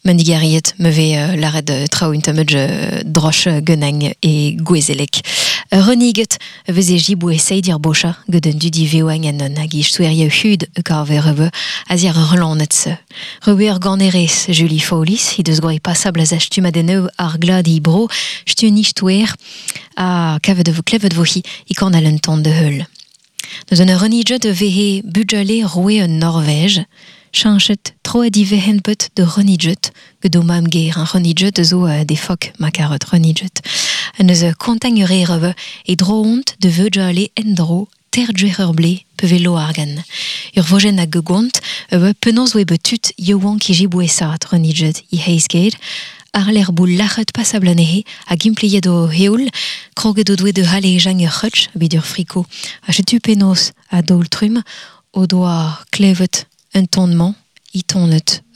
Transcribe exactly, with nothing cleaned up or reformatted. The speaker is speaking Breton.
Mendigariet me ve uh, lared uh, traoint amedj uh, droch uh, geneng e gwezelek. Uh, Reniget veze jibou e seidir bocha geden dudi veoeng en an hag ish souerie hud e karve rebe azir relanet se. Rebe ur ganerez Julie Faulis, i deus gwari passable az achtu madeneu ar glad i bro, stu nish touer a kavet vo klevet vo hi i kan al un ton de heul. Deus an reniget de vehe budjale roue un Norvège, chanchet tro a divehen pet de reniget, gedo mam ger an reniget zo uh, de fok makarot reniget. En eus kontagnere rebe e dro ont de vejale en dro ter djwer ble pevelo argan. Ur vojen a gegont, ebe penaos oe betut yeouan ki jibou e saat reniget i heisged, ar l'er boul lachet passable anehe a gimpleiet o heoul, kroget o doe de hale e jang ur c'hutch, a bid ur friko. A chetu penaos a daoul trum, o doa klevet un tonnement, i tonnet